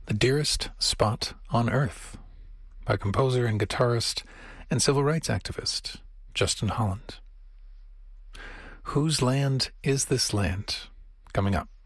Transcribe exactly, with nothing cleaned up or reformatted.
The Dearest Spot on Earth by composer and guitarist and civil rights activist Justin Holland. Whose Land Is This Land? Coming up.